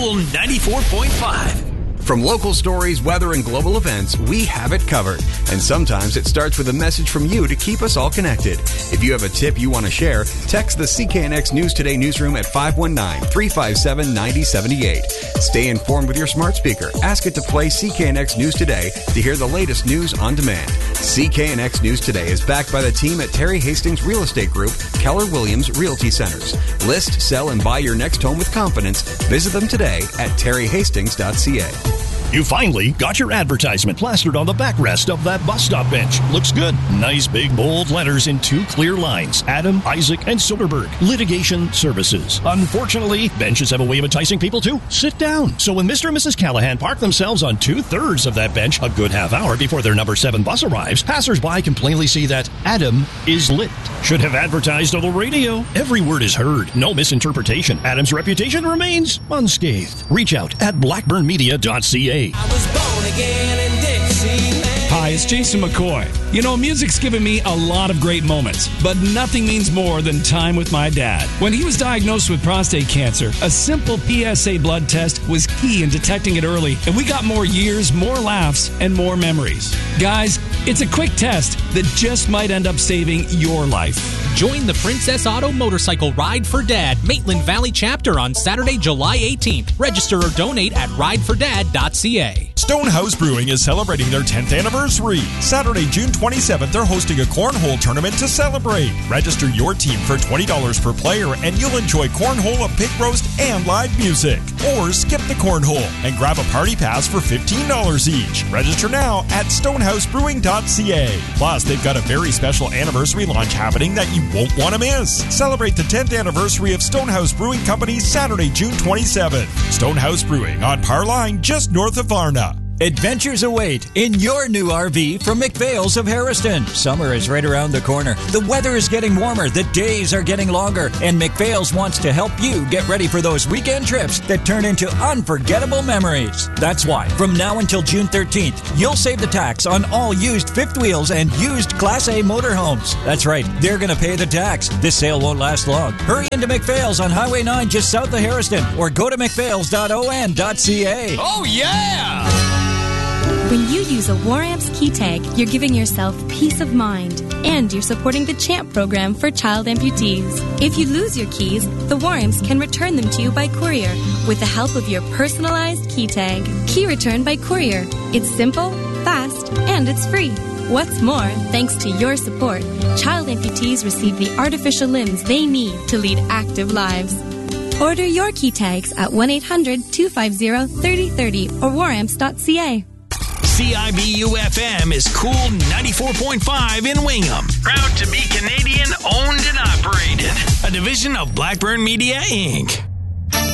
Cool 94.5. From local stories, weather, and global events, we have it covered. And sometimes it starts with a message from you to keep us all connected. If you have a tip you want to share, text the CKNX News Today newsroom at 519-357-9078. Stay informed with your smart speaker. Ask it to play CKNX News Today to hear the latest news on demand. CKNX News Today is backed by the team at Terry Hastings Real Estate Group, Keller Williams Realty Centers. List, sell, and buy your next home with confidence. Visit them today at terryhastings.ca. You finally got your advertisement plastered on the backrest of that bus stop bench. Looks good. Nice big bold letters in 2 clear lines. Adam, Isaac, and Soderberg. Litigation Services. Unfortunately, benches have a way of enticing people to sit down. So when Mr. and Mrs. Callahan park themselves on 2/3 of that bench a good half hour before their number 7 bus arrives, passers-by can plainly see that Adam is lit. Should have advertised on the radio. Every word is heard. No misinterpretation. Adam's reputation remains unscathed. Reach out at blackburnmedia.ca. I was born again in Dixieland. Hi, it's Jason McCoy. You know, music's given me a lot of great moments, but nothing means more than time with my dad. When he was diagnosed with prostate cancer, a simple PSA blood test was key in detecting it early, and we got more years, more laughs, and more memories. Guys, it's a quick test that just might end up saving your life. Join the Princess Auto Motorcycle Ride for Dad Maitland Valley chapter on Saturday, July 18th. Register or donate at ridefordad.ca. Stonehouse Brewing is celebrating their 10th anniversary. Saturday, June 27th, they're hosting a cornhole tournament to celebrate. Register your team for $20 per player and you'll enjoy cornhole, a pig roast, and live music. Or skip the cornhole and grab a party pass for $15 each. Register now at stonehousebrewing.ca. Plus, they've got a very special anniversary launch happening that you won't want to miss. Celebrate the 10th anniversary of Stonehouse Brewing Company Saturday, June 27th. Stonehouse Brewing on Par Line, just north of Varna. Adventures await in your new RV from McPhail's of Harriston. Summer is right around the corner. The weather is getting warmer. The days are getting longer. And McPhail's wants to help you get ready for those weekend trips that turn into unforgettable memories. That's why, from now until June 13th, you'll save the tax on all used fifth wheels and used Class A motorhomes. That's right, they're going to pay the tax. This sale won't last long. Hurry into McPhail's on Highway 9 just south of Harriston or go to mcphails.on.ca. Oh, yeah! When you use a War Amps key tag, you're giving yourself peace of mind, and you're supporting the CHAMP program for child amputees. If you lose your keys, the War Amps can return them to you by courier with the help of your personalized key tag. Key return by courier. It's simple, fast, and it's free. What's more, thanks to your support, child amputees receive the artificial limbs they need to lead active lives. Order your key tags at 1-800-250-3030 or waramps.ca. CIBU-FM is Cool 94.5 in Wingham. Proud to be Canadian owned and operated. A division of Blackburn Media, Inc.